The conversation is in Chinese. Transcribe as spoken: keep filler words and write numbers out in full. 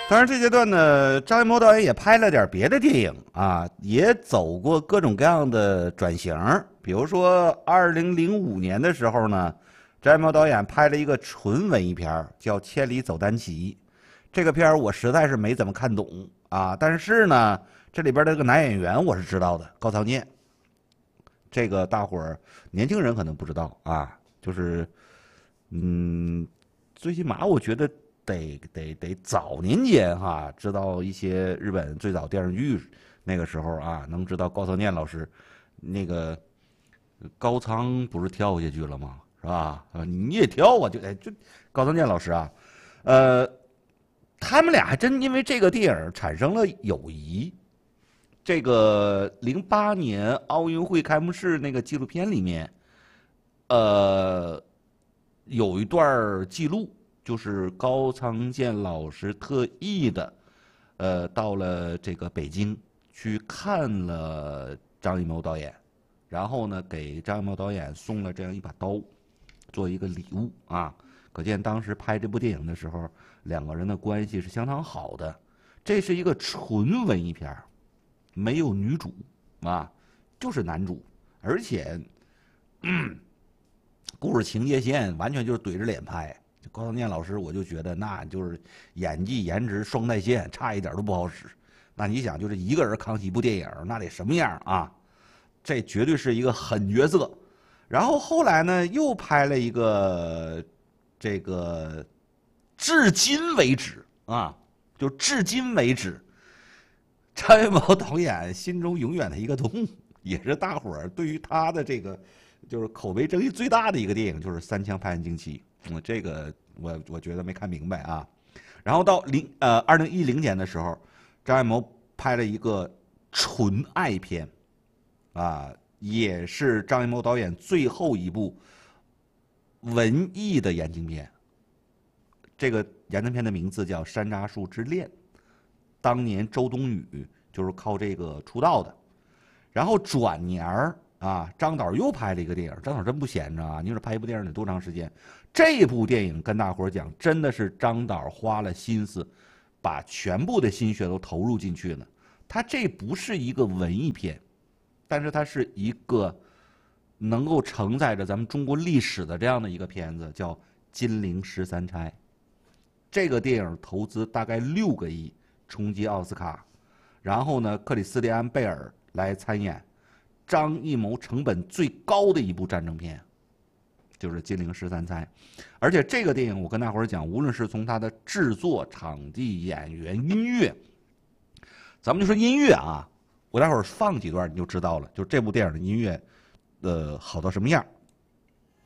当然，这阶段呢，张艺谋导演也拍了点别的电影啊，也走过各种各样的转型。比如说，二零零五年的时候呢，张艺谋导演拍了一个纯文艺片叫《千里走单骑》。这个片儿我实在是没怎么看懂啊，但是呢，这里边的这个男演员我是知道的，高仓健。这个大伙儿年轻人可能不知道啊，就是嗯，最起码我觉得。得得得早年间哈，知道一些日本最早电视剧，那个时候啊，能知道高仓健老师，那个高仓不是跳下去了吗？是吧？你也跳啊，就哎就高仓健老师啊，呃，他们俩还真因为这个电影产生了友谊。这个零八年奥运会开幕式那个纪录片里面，呃，有一段记录。就是高仓健老师特意的，呃，到了这个北京去看了张艺谋导演，然后呢，给张艺谋导演送了这样一把刀，做一个礼物啊。可见当时拍这部电影的时候，两个人的关系是相当好的。这是一个纯文艺片，没有女主啊，就是男主，而且，嗯，故事情节线完全就是怼着脸拍。高仓健老师，我就觉得那就是演技、颜值双在线，差一点都不好使。那你想，就是一个人扛起一部电影，那得什么样啊？这绝对是一个狠角色。然后后来呢，又拍了一个这个，至今为止啊，就至今为止，张艺谋导演心中永远的一个痛，也是大伙儿对于他的这个就是口碑争议最大的一个电影，就是《三枪拍案惊奇》。嗯，这个我我觉得没看明白啊。然后到零呃二零一零年的时候，张艺谋拍了一个纯爱片，啊，也是张艺谋导演最后一部文艺的言情片。这个言情片的名字叫《山楂树之恋》，当年周冬雨就是靠这个出道的。然后转年儿啊，张导又拍了一个电影，张导真不闲着啊！你说拍一部电影得多长时间？这部电影跟大伙儿讲，真的是张导花了心思，把全部的心血都投入进去了。他这不是一个文艺片，但是它是一个能够承载着咱们中国历史的这样的一个片子，叫《金陵十三钗》。这个电影投资大概六个亿，冲击奥斯卡。然后呢，克里斯蒂安·贝尔来参演。张艺谋成本最高的一部战争片，就是《金陵十三钗》，而且这个电影我跟大伙儿讲，无论是从它的制作、场地、演员、音乐，咱们就说音乐啊，我待会儿放几段你就知道了，就这部电影的音乐，呃，好到什么样